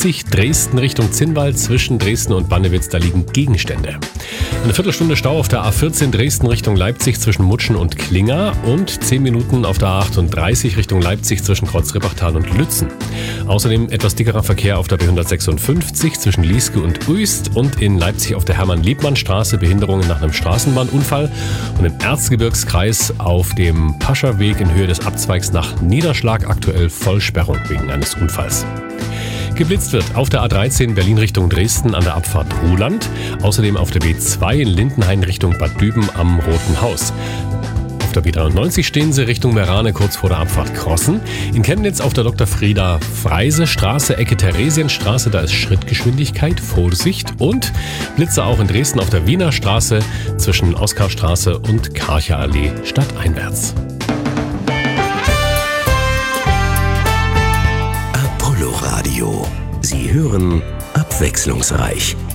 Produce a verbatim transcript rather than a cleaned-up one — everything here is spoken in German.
neunzig Dresden Richtung Zinnwald. Zwischen Dresden und Bannewitz, da liegen Gegenstände. Eine Viertelstunde Stau auf der A vierzehn Dresden Richtung Leipzig zwischen Mutschen und Klinger und zehn Minuten auf der A achtunddreißig Richtung Leipzig zwischen Kreuz-Rippachtal und Lützen. Außerdem etwas dickerer Verkehr auf der B hundertsechsundfünfzig zwischen Lieske und Uist und in Leipzig auf der Hermann-Liebmann-Straße Behinderungen nach einem Straßenbahnunfall und im Erzgebirgskreis auf dem Pascherweg in Höhe des Abzweigs nach Niederschlag aktuell Vollsperrung wegen eines Unfalls. Geblitzt wird auf der A dreizehn Berlin Richtung Dresden an der Abfahrt Ruhland, außerdem auf der B zwei in Lindenhain Richtung Bad Düben am Roten Haus. Auf der B dreiundneunzig stehen sie Richtung Merane kurz vor der Abfahrt Krossen. In Chemnitz auf der Doktor Frieda Freise Straße, Ecke Theresienstraße, da ist Schrittgeschwindigkeit, Vorsicht. Und Blitze auch in Dresden auf der Wiener Straße zwischen Oskarstraße und Karcher-Allee stadteinwärts. Apollo Radio. Sie hören abwechslungsreich.